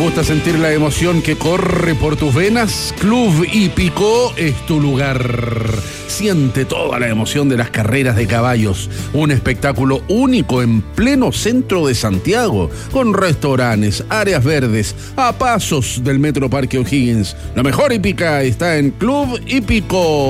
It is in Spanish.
gusta sentir la emoción que corre por tus venas? Club Hípico es tu lugar. Siente toda la emoción de las carreras de caballos. Un espectáculo único en pleno centro de Santiago, con restaurantes, áreas verdes, a pasos del Metro Parque O'Higgins. La mejor hípica está en Club Hípico.